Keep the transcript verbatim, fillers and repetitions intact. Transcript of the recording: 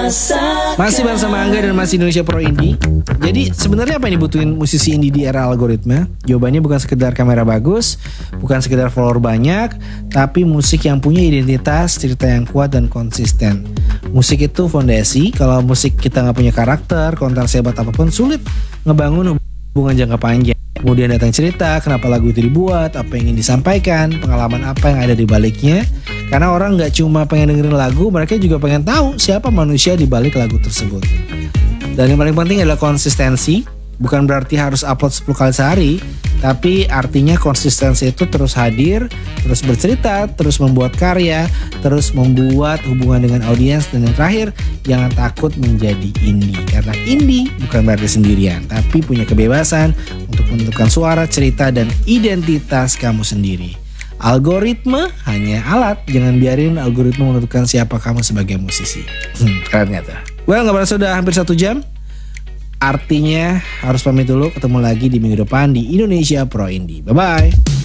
Masih bersama Angga dan masih Indonesia Pro Indie. Jadi sebenarnya apa yang dibutuhin musisi indie di era algoritma? Jawabannya bukan sekedar kamera bagus, bukan sekedar follower banyak, tapi musik yang punya identitas, cerita yang kuat dan konsisten. Musik itu fondasi. Kalau musik kita nggak punya karakter, konten sehebat apapun sulit ngebangun hubungan jangka panjang. Kemudian datang cerita, kenapa lagu itu dibuat, apa yang ingin disampaikan, pengalaman apa yang ada di baliknya. Karena orang nggak cuma pengen dengerin lagu, mereka juga pengen tahu siapa manusia di balik lagu tersebut. Dan yang paling penting adalah konsistensi. Bukan berarti harus upload sepuluh kali sehari, tapi artinya konsistensi itu terus hadir, terus bercerita, terus membuat karya, terus membuat hubungan dengan audiens. Dan yang terakhir, jangan takut menjadi indie. Karena indie bukan berarti sendirian, tapi punya kebebasan untuk menentukan suara, cerita, dan identitas kamu sendiri. Algoritma hanya alat, jangan biarin algoritma menentukan siapa kamu sebagai musisi. Hmm, keren gak tuh? Well, gak berasa udah hampir satu jam. Artinya harus pamit dulu, ketemu lagi di minggu depan di Indonesia Pro Indie. Bye-bye.